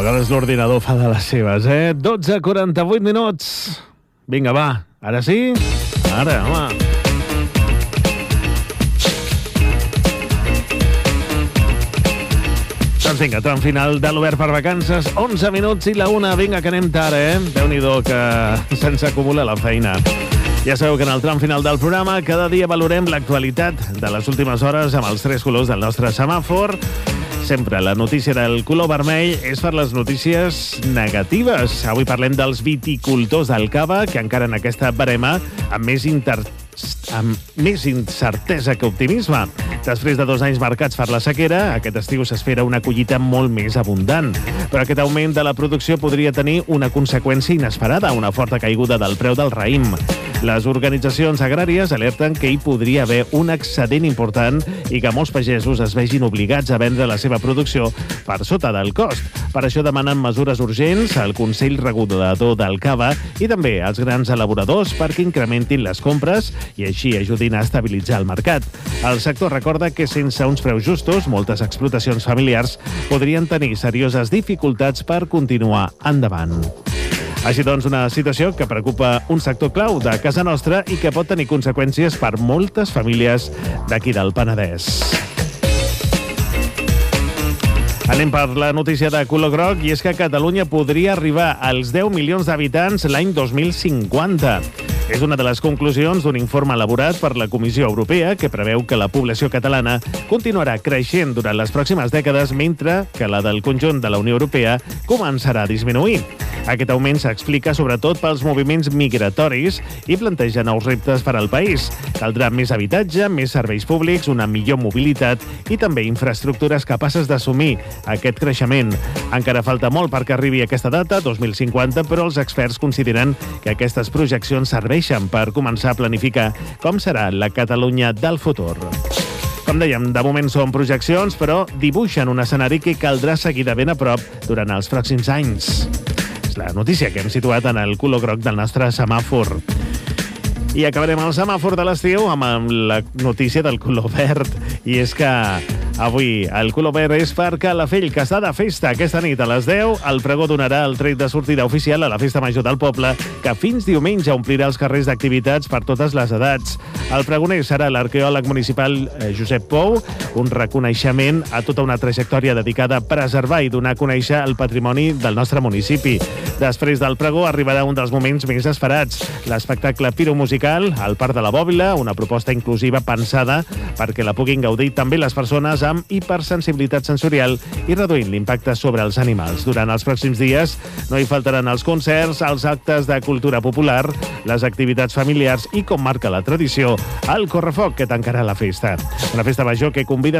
vegades l'ordinador fa de les seves, 12:48 minuts. Vinga, va. Ara sí? Ara, home. Doncs vinga, tram final de l'Obert per Vacances. 11 minuts i la 1. Vinga, que anem tard, Déu-n'hi-do, que se'ns acumula la feina. Ja sabeu que en el tram final del programa cada dia valorem l'actualitat de les últimes hores amb els 3 colors del nostre semàfor. Sempre la notícia del color vermell és per les notícies negatives. Avui parlem dels viticultors del cava, que encara en aquesta barema amb més incertesa que optimisme. Després de 2 anys marcats per la sequera, aquest estiu s'espera una collita molt més abundant. Però aquest augment de la producció podria tenir una conseqüència inesperada, una forta caiguda del preu del raïm. Les organitzacions agràries alerten que hi podria haver un excedent important i que molts pagesos es vegin obligats a vendre la seva producció per sota del cost. Per això demanen mesures urgents al Consell Regulador del Cava i també als grans elaboradors perquè incrementin les compres i així ajudin a estabilitzar el mercat. El sector recorda que sense uns preus justos, moltes explotacions familiars podrien tenir serioses dificultats per continuar endavant. Així doncs, una situació que preocupa un sector clau de casa nostra i que pot tenir conseqüències per moltes famílies d'aquí del Penedès. Anem per la notícia de color groc, i és que Catalunya podria arribar als 10 milions d'habitants l'any 2050. És una de les conclusions d'un informe elaborat per la Comissió Europea que preveu que la població catalana continuarà creixent durant les pròximes dècades, mentre que la del conjunt de la Unió Europea començarà a disminuir. Aquest augment s'explica sobretot pels moviments migratoris i planteja nous reptes per al país. Caldrà més habitatge, més serveis públics, una millor mobilitat i també infraestructures capaces d'assumir aquest creixement. Encara falta molt perquè arribi aquesta data, 2050, però els experts consideren que aquestes projeccions serveixen per començar a planificar com serà la Catalunya del futur. Com dèiem, de moment són projeccions, però dibuixen un escenari que caldrà seguir de ben a prop durant els pròxims anys. És la notícia que hem situat en el color groc del nostre semàfor. I acabarem el semàfor de l'estiu amb la notícia del color verd. I és que avui el color verd és per Calafell, que està de festa. Aquesta nit a les 10 el pregó donarà el tret de sortida oficial a la Festa Major del poble, que fins diumenge omplirà els carrers d'activitats per totes les edats. El pregoner serà l'arqueòleg municipal Josep Pou, un reconeixement a tota una trajectòria dedicada a preservar i donar a conèixer el patrimoni del nostre municipi. Després del pregó arribarà un dels moments més esperats, l'espectacle piromusical al Parc de la Bòbila, una proposta inclusiva pensada perquè la puguin gaudir també les persones amb hipersensibilitat sensorial i reduint l'impacte sobre els animals. Durant els pròxims dies no hi faltaran els concerts, els actes de cultura popular, les activitats familiars i, com marca la tradició, el correfoc que tancarà la festa. Una festa major que convida